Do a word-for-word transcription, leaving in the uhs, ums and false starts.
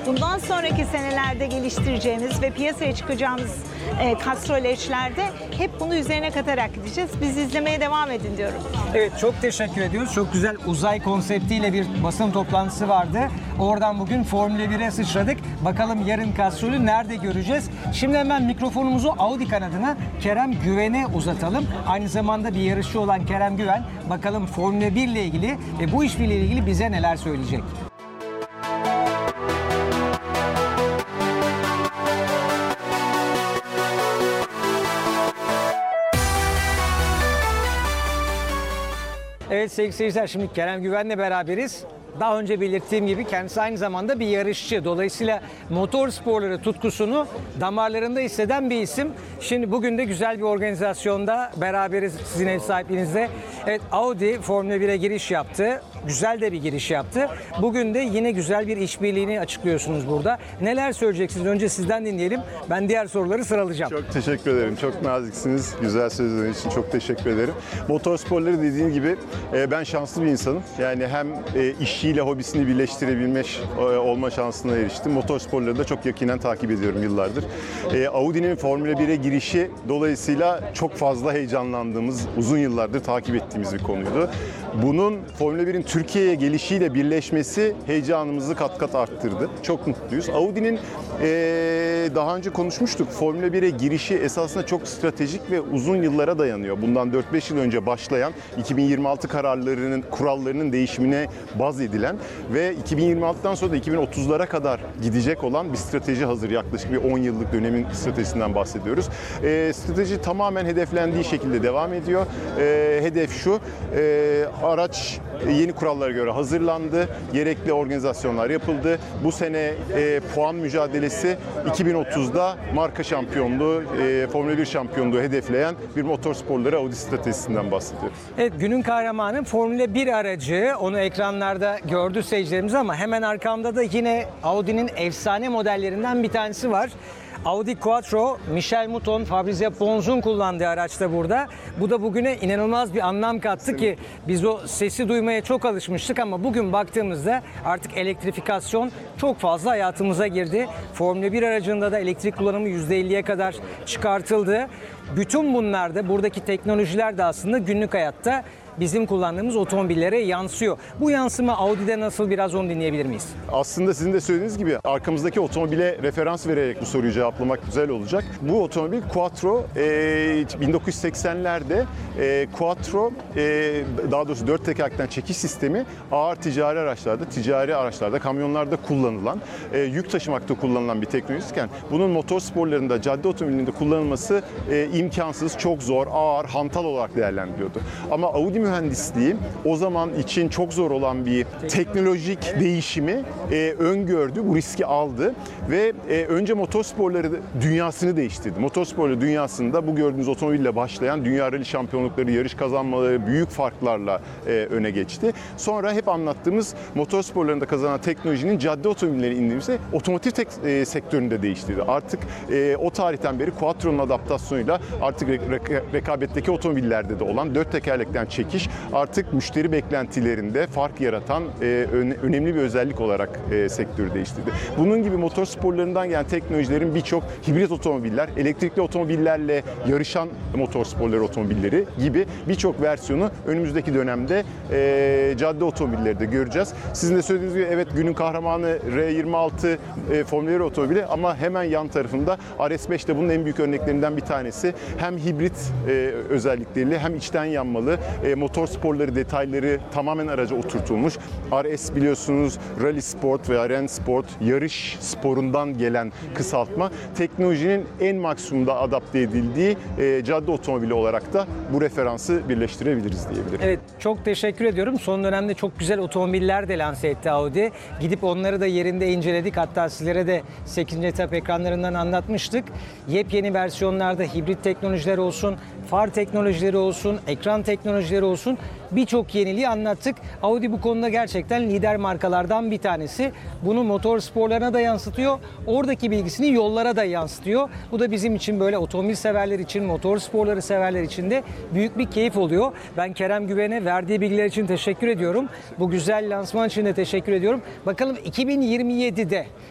bundan sonraki senelerde geliştireceğimiz ve piyasaya çıkacağımız e, kastroleçlerde hep bunu üzerine katarak gideceğiz. Biz izlemeye devam edin diyorum. Evet, çok teşekkür ediyoruz. Çok güzel uzay konseptiyle bir basın toplantısı vardı. Oradan bugün Formula bire sıçradık. Bakalım yarın kastrolü nerede göreceğiz? Şimdi hemen mikrofonumuzu Audi kanadına Kerem Güven'e uzatalım. Aynı zamanda bir yarışçı olan Kerem Güven bakalım Formula bir ile ilgili ve bu işbirliği ile ilgili bize neler söyleyecek? Evet sevgili seyirciler, şimdi Kerem Güven'le beraberiz. Daha önce belirttiğim gibi kendisi aynı zamanda bir yarışçı. Dolayısıyla motor sporları tutkusunu damarlarında hisseden bir isim. Şimdi bugün de güzel bir organizasyonda beraberiz sizin ev sahipliğinizde. Evet, Audi Formula bire giriş yaptı. Güzel de bir giriş yaptı. Bugün de yine güzel bir işbirliğini açıklıyorsunuz burada. Neler söyleyeceksiniz? Önce sizden dinleyelim. Ben diğer soruları sıralayacağım. Çok teşekkür ederim. Çok naziksiniz. Güzel sözleriniz için çok teşekkür ederim. Motor sporları dediğim gibi ben şanslı bir insanım. Yani hem işçiyle hobisini birleştirebilme olma şansına eriştim. Motor sporları da çok yakinen takip ediyorum yıllardır. Audi'nin Formula bire girişi dolayısıyla çok fazla heyecanlandığımız, uzun yıllardır takip ettiğimiz bir konuydu. Bunun Formula birin Türkiye'ye gelişiyle birleşmesi heyecanımızı kat kat arttırdı. Çok mutluyuz. Audi'nin ee, daha önce konuşmuştuk. Formula bire girişi esasında çok stratejik ve uzun yıllara dayanıyor. Bundan dört beş yıl önce başlayan iki bin yirmi altı kararlarının, kurallarının değişimine baz edilen ve iki bin yirmi altıdan sonra da iki bin otuzlara kadar gidecek olan bir strateji hazır. Yaklaşık bir on yıllık dönemin stratejisinden bahsediyoruz. Ee, strateji tamamen hedeflendiği şekilde devam ediyor. Ee, hedef şu, e, araç yeni kurallara göre hazırlandı. Gerekli organizasyonlar yapıldı. Bu sene e, puan mücadelesi iki bin otuzda marka şampiyonluğu, e, Formula bir şampiyonluğu hedefleyen bir motorsporları Audi stratejisinden bahsediyoruz. Evet, günün kahramanı Formula bir aracı. Onu ekranlarda gördü seyircilerimiz ama hemen arkamda da yine Audi'nin efsane modellerinden bir tanesi var. Audi Quattro, Michel Mouton, Fabrizio Ponz'un kullandığı araçta burada. Bu da bugüne inanılmaz bir anlam kattı ki biz o sesi duymaya çok alışmıştık ama bugün baktığımızda artık elektrifikasyon çok fazla hayatımıza girdi. Formula bir aracında da elektrik kullanımı yüzde elliye kadar çıkartıldı. Bütün bunlar da, buradaki teknolojiler de aslında günlük hayatta bizim kullandığımız otomobillere yansıyor. Bu yansıma Audi'de nasıl, biraz onu dinleyebilir miyiz? Aslında sizin de söylediğiniz gibi arkamızdaki otomobile referans vererek bu soruyu cevaplamak güzel olacak. Bu otomobil Quattro e, bin dokuz yüz seksenlerde e, Quattro e, daha doğrusu dört tekerlekten çekiş sistemi ağır ticari araçlarda, ticari araçlarda, kamyonlarda kullanılan, e, yük taşımakta kullanılan bir teknolojiyken bunun motor sporlarında, cadde otomobilinde kullanılması e, imkansız, çok zor, ağır, hantal olarak değerlendiriliyordu. Ama Audi mühendisliği o zaman için çok zor olan bir teknolojik değişimi e, öngördü, bu riski aldı ve e, önce motorsporları dünyasını değiştirdi. Motorsporları dünyasında bu gördüğünüz otomobille başlayan dünya rally şampiyonlukları, yarış kazanmaları büyük farklarla e, öne geçti. Sonra hep anlattığımız motorsporlarında kazanan teknolojinin cadde otomobilleri indiğimizde otomotiv tek, e, sektöründe değiştirdi. Artık e, o tarihten beri Quattro'nun adaptasyonuyla artık re, re, rekabetteki otomobillerde de olan dört tekerlekten çekiş artık müşteri beklentilerinde fark yaratan e, önemli bir özellik olarak e, sektörü değiştirdi. Bunun gibi motor sporlarından gelen teknolojilerin birçok hibrit otomobiller, elektrikli otomobillerle yarışan motor sporları otomobilleri gibi birçok versiyonu önümüzdeki dönemde e, cadde otomobilleri de göreceğiz. Sizin de söylediğiniz gibi evet, günün kahramanı R yirmi altı e, Formula bir otomobili ama hemen yan tarafında R S beş de bunun en büyük örneklerinden bir tanesi. Hem hibrit e, özellikleriyle hem içten yanmalı e, motor sporları detayları tamamen araca oturtulmuş. R S biliyorsunuz Rally Sport veya Rent Sport yarış sporundan gelen kısaltma. Teknolojinin en maksimumda adapte edildiği e, cadde otomobili olarak da bu referansı birleştirebiliriz diyebilirim. Evet, çok teşekkür ediyorum. Son dönemde çok güzel otomobiller de lanse etti Audi. Gidip onları da yerinde inceledik. Hatta sizlere de sekizinci etap ekranlarından anlatmıştık. Yepyeni versiyonlarda hibrit teknolojiler olsun, far teknolojileri olsun, ekran teknolojileri olsun, birçok yeniliği anlattık. Audi bu konuda gerçekten lider markalardan bir tanesi. Bunu motor sporlarına da yansıtıyor. Oradaki bilgisini yollara da yansıtıyor. Bu da bizim için, böyle otomobil severler için, motor sporları severler için de büyük bir keyif oluyor. Ben Kerem Güven'e verdiği bilgiler için teşekkür ediyorum. Bu güzel lansman için de teşekkür ediyorum. Bakalım iki bin yirmi yedide